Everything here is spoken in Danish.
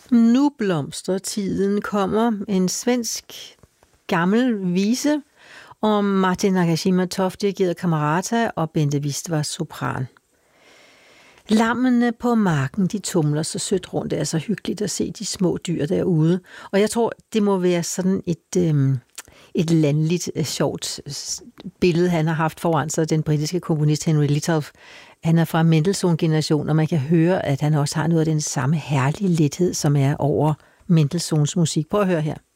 Nu blomstrer tiden kommer en svensk gammel vise om Martin Nagashima-Toft dirigeret Camerata og Bente Wist var sopran. Lammene på marken, de tumler så sødt rundt. Det er så hyggeligt at se de små dyr derude. Og jeg tror, det må være sådan et landligt, sjovt billede, han har haft foran sig, den britiske komponist Henry Lithoff. Han er fra Mendelssohn-generationen, og man kan høre, at han også har noget af den samme herlige lethed, som er over Mendelssohns musik. Prøv at høre her.